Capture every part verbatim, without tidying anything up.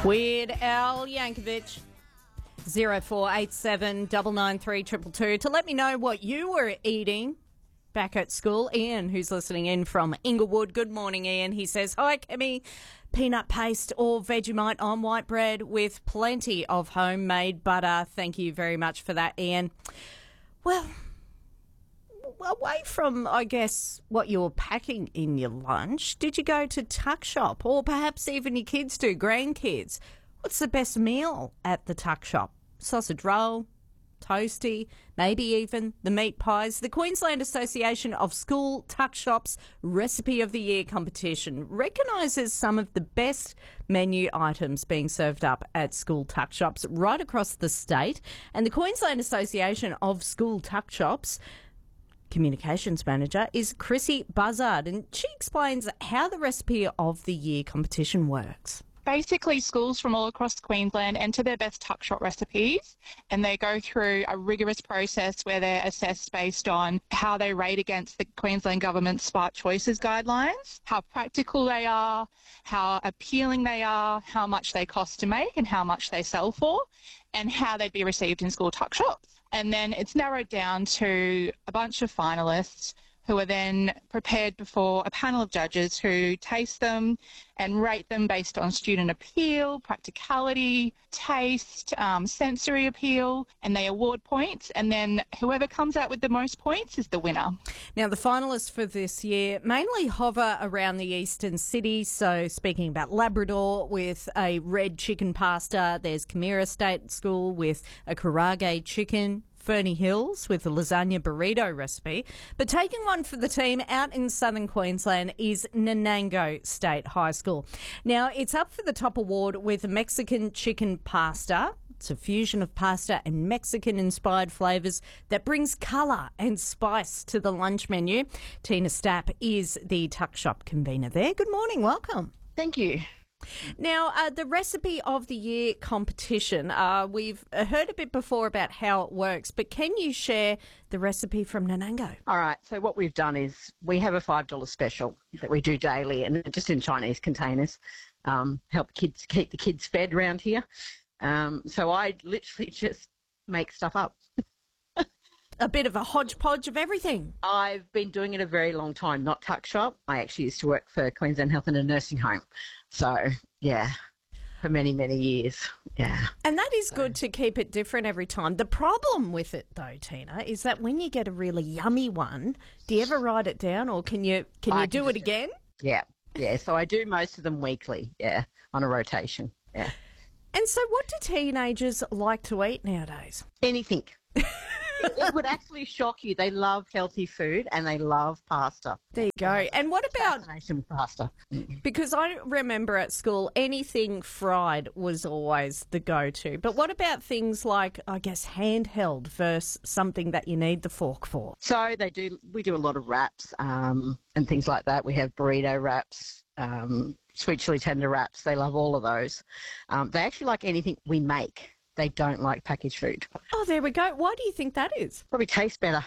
Weird Al Yankovic. zero four eight seven nine nine three two two two to let me know what you were eating back at school. Ian, who's listening in from Inglewood. Good morning, Ian. He says, hi, Kemi. Peanut paste or Vegemite on white bread with plenty of homemade butter. Thank you very much for that, Ian. Well, away from, I guess, what you were packing in your lunch, did you go to tuck shop, or perhaps even your kids do, grandkids? What's the best meal at the tuck shop? Sausage roll, toasty, maybe even the meat pies. The Queensland Association of School Tuck Shops Recipe of the Year competition recognises some of the best menu items being served up at school tuck shops right across the state. And the Queensland Association of School Tuck Shops Communications Manager is Chrissy Buzzard, and she explains how the Recipe of the Year competition works. Basically, schools from all across Queensland enter their best tuck shop recipes, and they go through a rigorous process where they're assessed based on how they rate against the Queensland Government's Smart Choices guidelines, how practical they are, how appealing they are, how much they cost to make and how much they sell for, and how they'd be received in school tuck shops. And then it's narrowed down to a bunch of finalists who are then prepared before a panel of judges who taste them and rate them based on student appeal, practicality, taste, um, sensory appeal, and they award points. And then whoever comes out with the most points is the winner. Now, the finalists for this year mainly hover around the eastern city. So speaking about Labrador with a red chicken pasta, there's Camira State School with a karage chicken, Ferny Hills with a lasagna burrito recipe. But taking one for the team out in southern Queensland is Nanango State High School. Now, it's up for the top award with a Mexican chicken pasta. It's a fusion of pasta and Mexican-inspired flavours that brings colour and spice to the lunch menu. Tina Stapp is the tuck shop convener there. Good morning. Welcome. Thank you. Now, uh, the Recipe of the Year competition, uh, we've heard a bit before about how it works, but can you share the recipe from Nanango? All right, so what we've done is we have a five dollars special that we do daily, and just in Chinese containers, um, help kids keep the kids fed around here. Um, so I literally just make stuff up. A bit of a hodgepodge of everything. I've been doing it a very long time, not tuck shop. I actually used to work for Queensland Health in a nursing home. So, yeah, for many, many years, yeah. And that is so. good to keep it different every time. The problem with it, though, Tina, is that when you get a really yummy one, do you ever write it down, or can you can I you do can it again? Yeah, yeah. So I do most of them weekly, yeah, on a rotation, yeah. And so what do teenagers like to eat nowadays? Anything. It would actually shock you. They love healthy food and they love pasta. There you go. And what about... Fascination with pasta. Because I remember at school, anything fried was always the go-to. But what about things like, I guess, handheld versus something that you need the fork for? So they do. We do a lot of wraps um, and things like that. We have burrito wraps, um, sweet chili tender wraps. They love all of those. Um, they actually like anything we make. They don't like packaged food. Oh, there we go. Why do you think that is? Probably tastes better.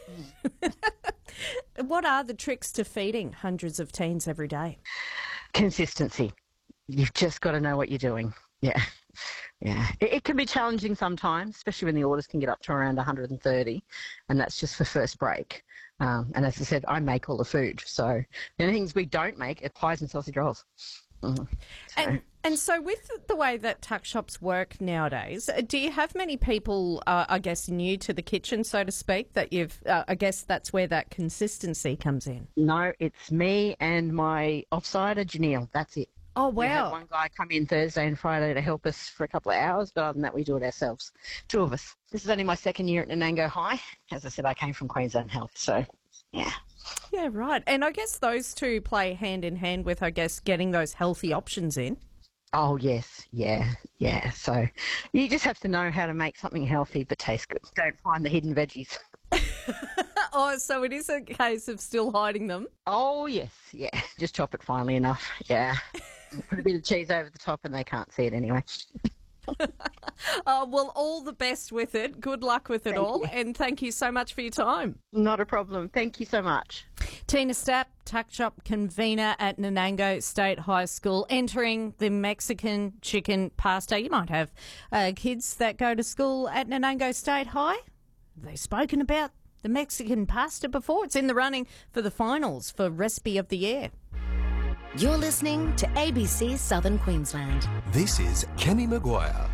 What are the tricks to feeding hundreds of teens every day? Consistency. You've just got to know what you're doing. Yeah. Yeah. It, it can be challenging sometimes, especially when the orders can get up to around one hundred thirty, and that's just for first break. Um, and as I said, I make all the food. So the only things we don't make are pies and sausage rolls. Mm-hmm. So. And and so with the way that tuck shops work nowadays, do you have many people, uh, I guess, new to the kitchen, so to speak, that you've, uh, I guess that's where that consistency comes in? No, it's me and my offsider, Janelle. That's it. Oh, wow. We had one guy come in Thursday and Friday to help us for a couple of hours, but other than that, we do it ourselves. Two of us. This is only my second year at Nanango High. As I said, I came from Queensland Health, so, yeah. Yeah, right. And I guess those two play hand in hand with, I guess, getting those healthy options in. Oh, yes. Yeah. Yeah. So you just have to know how to make something healthy but taste good. Don't find the hidden veggies. Oh, so it is a case of still hiding them? Oh, yes. Yeah. Just chop it finely enough. Yeah. Put a bit of cheese over the top and they can't see it anyway. Oh, well, all the best with it. Good luck with it Thank all. you. And thank you so much for your time. Not a problem. Thank you so much. Tina Stapp, tuck shop convener at Nanango State High School, entering the Mexican chicken pasta. You might have uh, kids that go to school at Nanango State High. Have they spoken about the Mexican pasta before? It's in the running for the finals for Recipe of the Year. You're listening to A B C Southern Queensland. This is Kenny Maguire.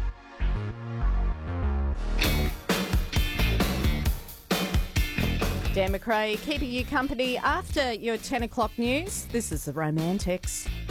Dan McRae keeping you company after your ten o'clock news. This is the Romantics.